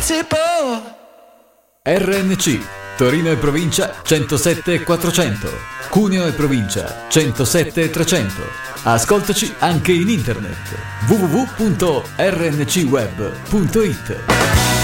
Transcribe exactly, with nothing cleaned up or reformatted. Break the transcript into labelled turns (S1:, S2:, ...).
S1: invincible.
S2: R N C, Torino e provincia centosette e quattrocento, Cuneo e provincia centosette e trecento. Ascoltaci anche in internet w w w punto r n c web punto i t.